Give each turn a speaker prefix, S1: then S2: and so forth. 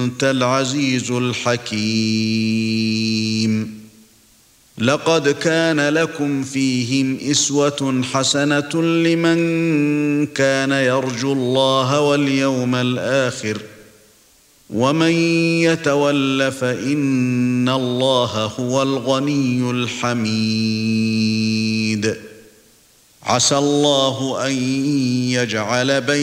S1: أنت العزيز الحكيم. لقد كان لكم فيهم أسوة حسنة لمن كان يرجو الله واليوم الآخر ومن يتول فإن الله هو الغني الحميد. عسى الله أن يجعل بين